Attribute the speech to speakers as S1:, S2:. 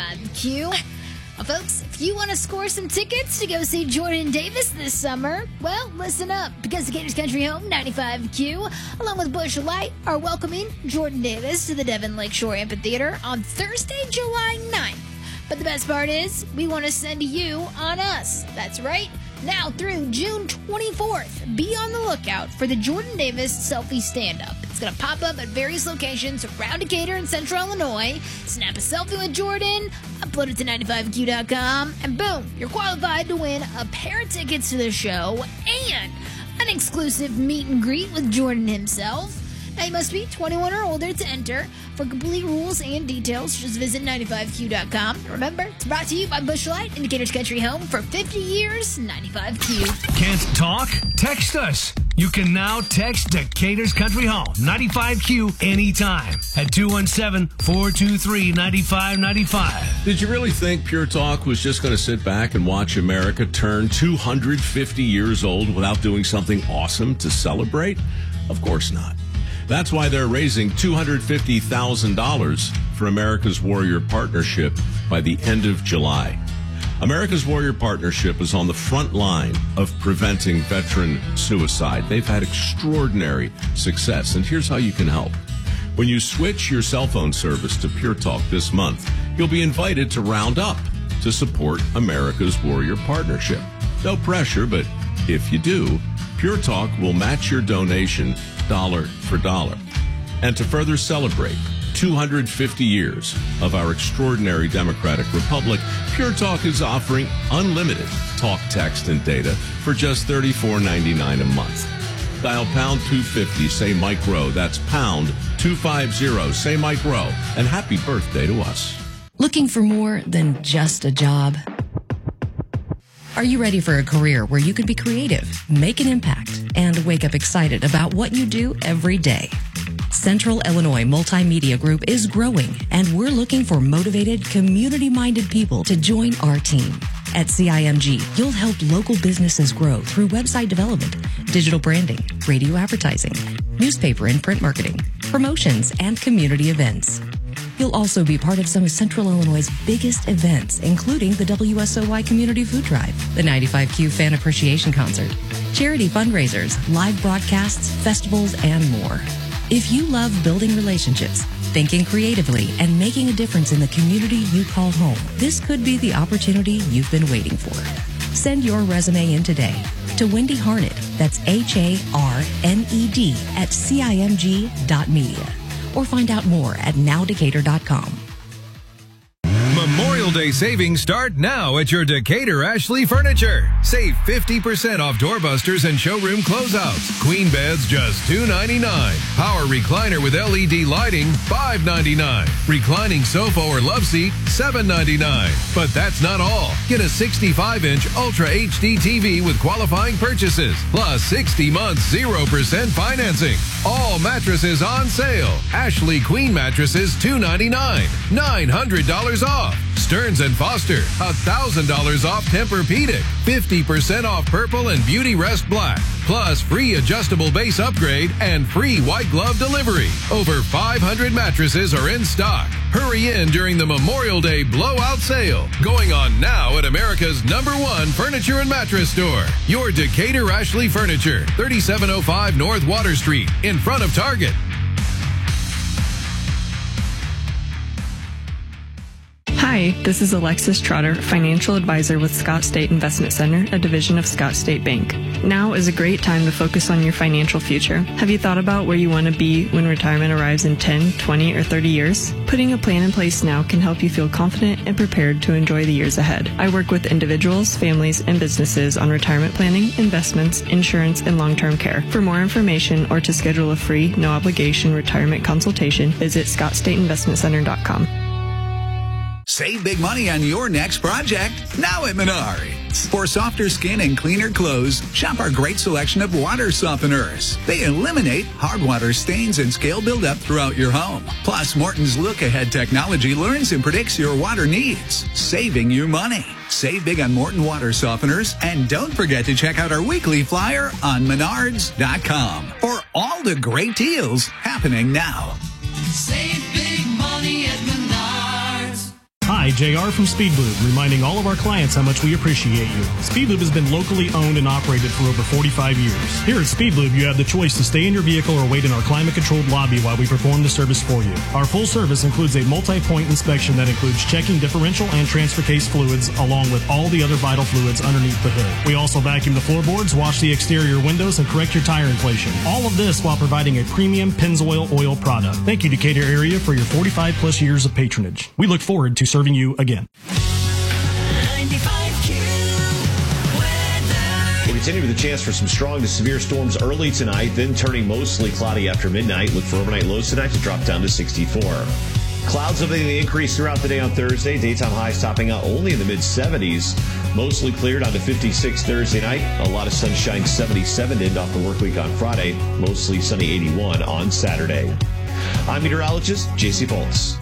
S1: 95Q. Well, folks, if you want to score some tickets to go see Jordan Davis this summer, well, listen up, because the Gators Country Home 95Q, along with Busch Light, are welcoming Jordan Davis to the Devon Lakeshore Amphitheater on Thursday, July 9th. But the best part is, we want to send you on us. That's right. Now through June 24th, be on the lookout for the Jordan Davis Selfie Stand-Up. It's going to pop up at various locations around Decatur and Central Illinois. Snap a selfie with Jordan, upload it to 95q.com, and boom, you're qualified to win a pair of tickets to the show and an exclusive meet and greet with Jordan himself. Now, you must be 21 or older to enter. For complete rules and details, just visit 95q.com. Remember, it's brought to you by Busch Light, Gators Country Home for 50 years, 95Q.
S2: Can't talk? Text us. You can now text Decatur's Country Home, 95Q, anytime at 217-423-9595.
S3: Did you really think Pure Talk was just going to sit back and watch America turn 250 years old without doing something awesome to celebrate? Of course not. That's why they're raising $250,000 for America's Warrior Partnership by the end of July. America's Warrior Partnership is on the front line of preventing veteran suicide. They've had extraordinary success, and here's how you can help. When you switch your cell phone service to Pure Talk this month, you'll be invited to round up to support America's Warrior Partnership. No pressure, but if you do, Pure Talk will match your donation dollar for dollar. And to further celebrate 250 years of our extraordinary democratic republic, Pure Talk is offering unlimited talk, text, and data for just $34.99 a month. Dial pound 250, say Mike Rowe. That's pound 250, say Mike Rowe. And happy birthday to us.
S4: Looking for more than just a job? Are you ready for a career where you can be creative, make an impact, and wake up excited about what you do every day? Central Illinois Multimedia Group is growing, and we're looking for motivated, community-minded people to join our team. At CIMG, you'll help local businesses grow through website development, digital branding, radio advertising, newspaper and print marketing, promotions, and community events. You'll also be part of some of Central Illinois' biggest events, including the WSOY Community Food Drive, the 95Q Fan Appreciation Concert, charity fundraisers, live broadcasts, festivals, and more. If you love building relationships, thinking creatively, and making a difference in the community you call home, this could be the opportunity you've been waiting for. Send your resume in today to Wendy Harned, that's HARNED, at CIMG.media. Or find out more at nowdecatur.com.
S5: Memorial Day savings start now at your Decatur Ashley Furniture. Save 50% off doorbusters and showroom closeouts. Queen beds just $2.99. Power recliner with LED lighting, $5.99. Reclining sofa or love seat, $7.99. But that's not all. Get a 65-inch Ultra HD TV with qualifying purchases, plus 60 months 0% financing. All mattresses on sale. Ashley Queen mattresses, $2.99. $900 off. Stearns & Foster, $1,000 off Tempur-Pedic, 50% off Purple and Beauty Rest Black, plus free adjustable base upgrade and free white glove delivery. Over 500 mattresses are in stock. Hurry in during the Memorial Day blowout sale, going on now at America's #1 furniture and mattress store. Your Decatur Ashley Furniture, 3705 North Water Street, in front of Target.
S6: Hi, this is Alexis Trotter, financial advisor with Scott State Investment Center, a division of Scott State Bank. Now is a great time to focus on your financial future. Have you thought about where you want to be when retirement arrives in 10, 20, or 30 years? Putting a plan in place now can help you feel confident and prepared to enjoy the years ahead. I work with individuals, families, and businesses on retirement planning, investments, insurance, and long-term care. For more information or to schedule a free, no-obligation retirement consultation, visit scottstateinvestmentcenter.com.
S7: Save big money on your next project now at Menards. For softer skin and cleaner clothes, shop our great selection of water softeners. They eliminate hard water stains and scale buildup throughout your home. Plus, Morton's look-ahead technology learns and predicts your water needs, saving you money. Save big on Morton water softeners, and don't forget to check out our weekly flyer on Menards.com for all the great deals happening now.
S8: Save big money at Menards.
S2: Hi,
S8: Hi, JR from Speed Lube, reminding all of our clients how much we appreciate you. Speed Lube has been locally owned and operated for over 45 years. Here at Speed Lube, you have the choice to stay in your vehicle or wait in our climate-controlled lobby while we perform the service for you. Our full service includes a multi-point inspection that includes checking differential and transfer case fluids, along with all the other vital fluids underneath the hood. We also vacuum the floorboards, wash the exterior windows, and correct your tire inflation. All of this while providing a premium Pennzoil oil product. Thank you, Decatur area, for your 45-plus years of patronage. We look forward to serving you again.
S9: We'll continue with a chance for some strong to severe storms early tonight, then turning mostly cloudy after midnight. Look for overnight lows tonight to drop down to 64. Clouds of the increase throughout the day on Thursday. Daytime highs topping out only in the mid-70s. Mostly cleared on to 56 Thursday night. A lot of sunshine, 77 to end off the work week on Friday. Mostly sunny, 81 on Saturday. I'm meteorologist J.C. Bolts.